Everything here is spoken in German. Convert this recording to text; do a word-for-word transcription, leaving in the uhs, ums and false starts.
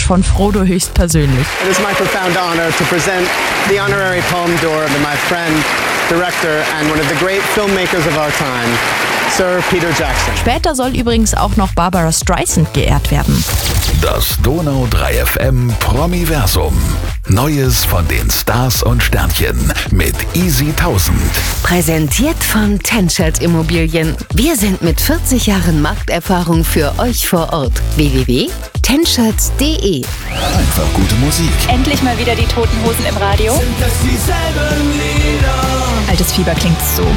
Wunsch von Frodo höchstpersönlich. It is my profound honor to present the honorary Palme d'Or to my friend, director and one of the great filmmakers of our time, Sir Peter Jackson. Später soll übrigens auch noch Barbara Streisand geehrt werden. Das Donau drei F M Promiversum. Neues von den Stars und Sternchen mit Easy tausend. Präsentiert von Tenschert Immobilien. Wir sind mit vierzig Jahren Markterfahrung für euch vor Ort. w w w punkt tenschert punkt d e. Einfach gute Musik. Endlich mal wieder die Toten Hosen im Radio. Sind das dieselben Lieder? Altes Fieber klingt so